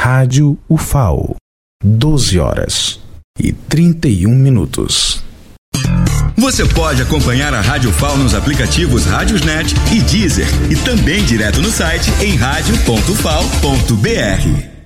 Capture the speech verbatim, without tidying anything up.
Rádio U F A O, doze horas e trinta e um minutos. Você pode acompanhar a Rádio U F A O nos aplicativos Rádiosnet e Deezer e também direto no site em rádio ponto ufal ponto br.